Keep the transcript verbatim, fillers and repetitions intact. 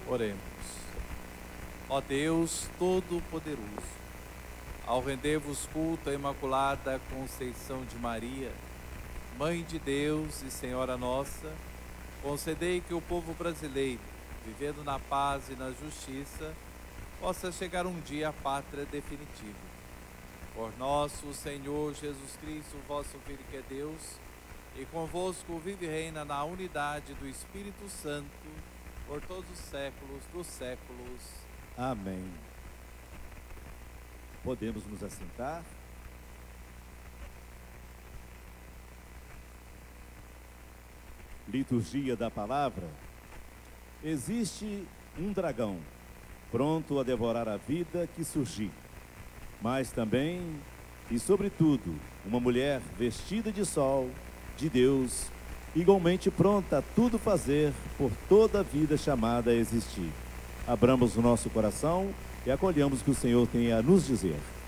Oremos. Ó Deus Todo-Poderoso, ao render-vos culto à Imaculada Conceição de Maria, Mãe de Deus e Senhora nossa, concedei que o povo brasileiro, vivendo na paz e na justiça, possa chegar um dia à pátria definitiva. Por nosso Senhor Jesus Cristo, vosso Filho que é Deus, e convosco vive e reina na unidade do Espírito Santo, por todos os séculos dos séculos. Amém. Podemos nos assentar? Liturgia da Palavra. Existe um dragão, pronto a devorar a vida que surgir, mas também, e sobretudo, uma mulher vestida de sol, de Deus, igualmente pronta a tudo fazer por toda a vida chamada a existir. Abramos o nosso coração e acolhamos o que o Senhor tem a nos dizer.